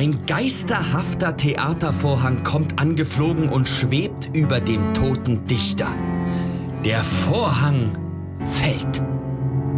Ein geisterhafter Theatervorhang kommt angeflogen und schwebt über dem toten Dichter. Der Vorhang fällt.